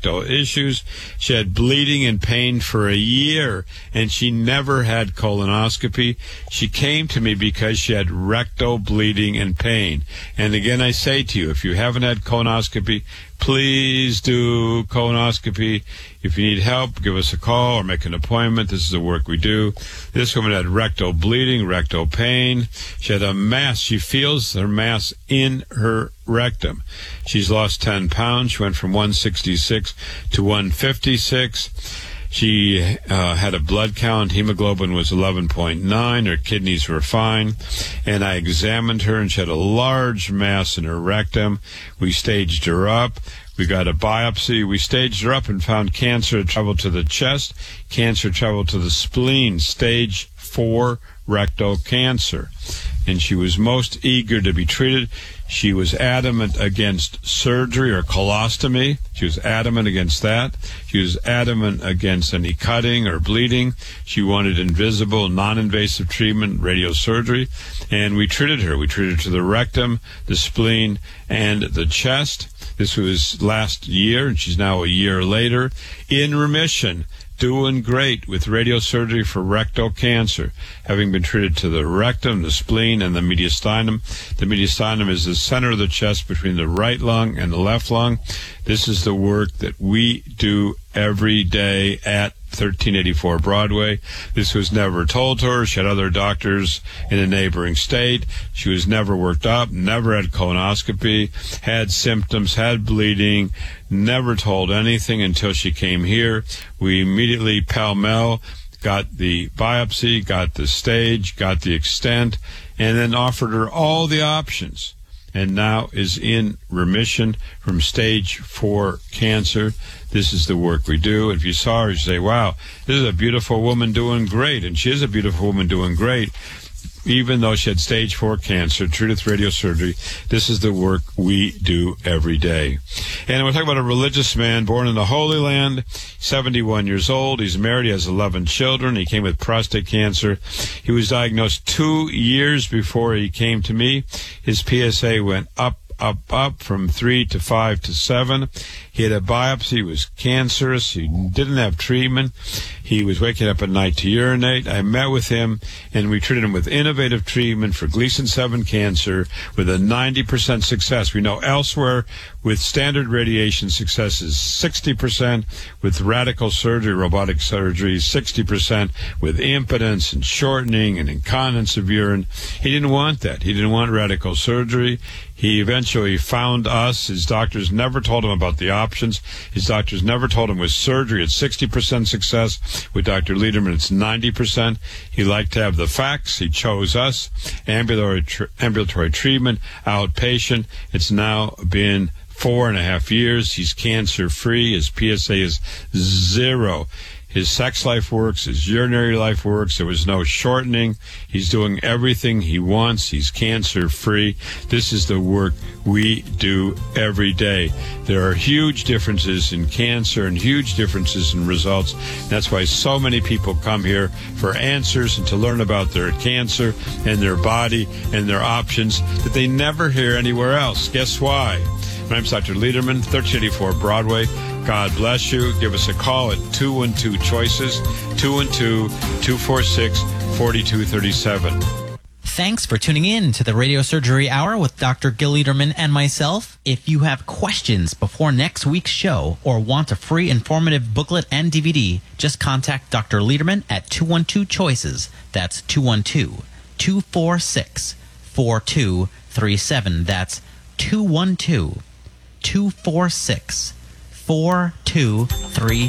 rectal issues. She had bleeding and pain for a year, and she never had colonoscopy. She came to me because she had rectal bleeding and pain. And again, I say to you, if you haven't had colonoscopy, please do colonoscopy. If you need help, give us a call or make an appointment. This is the work we do. This woman had rectal bleeding, rectal pain. She had a mass. She feels her mass in her rectum. She's lost 10 pounds. She went from 166 to 156. She had a blood count. Hemoglobin was 11.9. Her kidneys were fine. And I examined her, and she had a large mass in her rectum. We staged her up. We got a biopsy. We staged her up and found cancer traveled to the chest. Cancer traveled to the spleen. Stage 4 rectal cancer. And she was most eager to be treated. She was adamant against surgery or colostomy. She was adamant against that. She was adamant against any cutting or bleeding. She wanted invisible, non-invasive treatment, radiosurgery. And we treated her. We treated her to the rectum, the spleen, and the chest. This was last year, and she's now a year later in remission. Doing great with radiosurgery for rectal cancer, having been treated to the rectum, the spleen, and the mediastinum. The mediastinum is the center of the chest between the right lung and the left lung. This is the work that we do every day at 1384 Broadway. This was never told to her. She had other doctors in a neighboring state. She was never worked up, never had colonoscopy, had symptoms, had bleeding, never told anything until she came here. We immediately pell-mell got the biopsy, got the stage, got the extent, and then offered her all the options, and now is in remission from stage 4 cancer. This is the work we do. If you saw her, you say, wow, this is a beautiful woman doing great. And she is a beautiful woman doing great. Even though she had stage 4 cancer, treated with radiosurgery, this is the work we do every day. And we'll talk about a religious man born in the Holy Land, 71 years old. He's married. He has 11 children. He came with prostate cancer. He was diagnosed 2 years before he came to me. His PSA went up from 3 to 5 to 7. He had a biopsy. He was cancerous. He didn't have treatment. He was waking up at night to urinate. I met with him, and we treated him with innovative treatment for Gleason 7 cancer with a 90% success. We know elsewhere with standard radiation success is 60%, with radical surgery, robotic surgery, 60%, with impotence and shortening and incontinence of urine. He didn't want that. He didn't want radical surgery. He eventually found us. His doctors never told him about the options. His doctors never told him with surgery. It's 60% success. With Dr. Lederman, it's 90%. He liked to have the facts. He chose us. Ambulatory treatment, outpatient. It's now been 4.5 years. He's cancer-free. His PSA is 0. His sex life works. His urinary life works. There was no shortening. He's doing everything he wants. He's cancer-free. This is the work we do every day. There are huge differences in cancer and huge differences in results. That's why so many people come here for answers and to learn about their cancer and their body and their options that they never hear anywhere else. Guess why? My name's Dr. Lederman, 1384 Broadway. God bless you. Give us a call at 212-CHOICES, 212-246-4237. Thanks for tuning in to the Radio Surgery Hour with Dr. Gil Lederman and myself. If you have questions before next week's show or want a free informative booklet and DVD, just contact Dr. Lederman at 212-CHOICES. That's 212-246-4237. That's 212-246-4237.